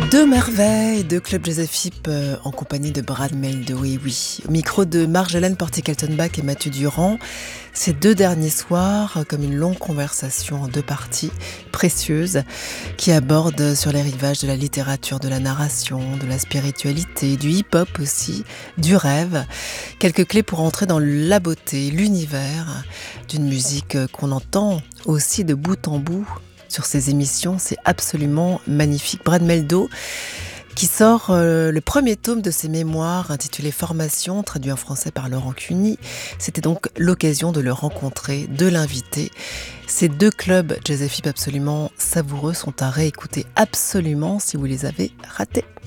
Deux merveilles de Club Joseph en compagnie de Brad Mehldau, et oui. Au micro de Marjolaine Portier-Kaltenbach et Mathieu Durand, ces deux derniers soirs, comme une longue conversation en deux parties précieuses qui abordent sur les rivages de la littérature, de la narration, de la spiritualité, du hip-hop aussi, du rêve. Quelques clés pour entrer dans la beauté, l'univers d'une musique qu'on entend aussi de bout en bout sur ces émissions. C'est absolument magnifique. Brad Mehldau qui sort le premier tome de ses mémoires intitulé Formation, traduit en français par Laurent Cuny. C'était donc l'occasion de le rencontrer, de l'inviter. Ces deux clubs Joseph absolument savoureux sont à réécouter absolument si vous les avez ratés.